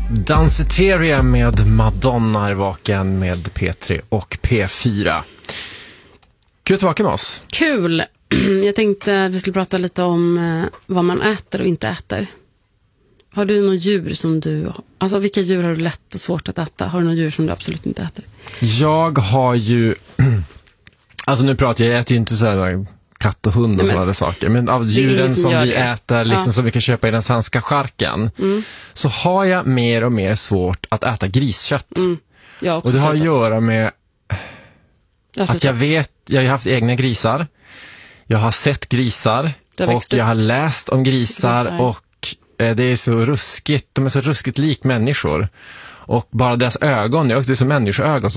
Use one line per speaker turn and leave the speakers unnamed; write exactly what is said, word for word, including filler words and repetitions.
Danceteria med Madonna är vaken med P tre och P fyra. Kul att vara vaken med oss.
Kul. Jag tänkte att vi skulle prata lite om eh, vad man äter och inte äter. Har du några djur som du... Alltså vilka djur har du lätt och svårt att äta? Har du några djur som du absolut inte äter?
Jag har ju... Alltså nu pratar jag, jag äter ju inte så här katt och hund och sådana saker. Men av djuren som, som vi det. äter, liksom, ja. som vi kan köpa i den svenska charken, mm. så har jag mer och mer svårt att äta griskött. Mm.
Jag
och det har att göra med jag att jag vet, jag har haft egna grisar. Jag har sett grisar och jag har läst om grisar, grisar. och eh, det är så ruskigt, de är så ruskigt lik människor. Och bara deras ögon, det är så människoögon